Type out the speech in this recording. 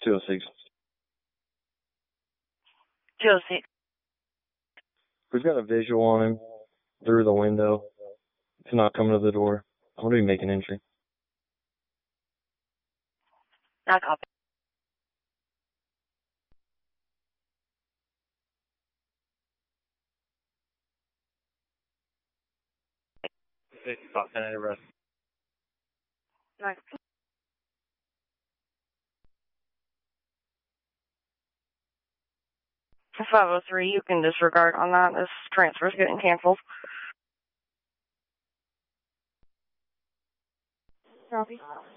206. 206. We've got a visual on him through the window. He's not coming to the door. I'm going to be making entry. I copy. About 10 at arrest. Nice. 503, you can disregard on that. This transfer is getting canceled. Copy.